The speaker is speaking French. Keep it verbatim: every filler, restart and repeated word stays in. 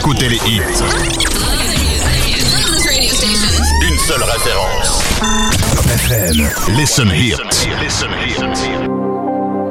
écoutez les hits. Une seule référence. Top F M. Listen Hits. Listen Hits.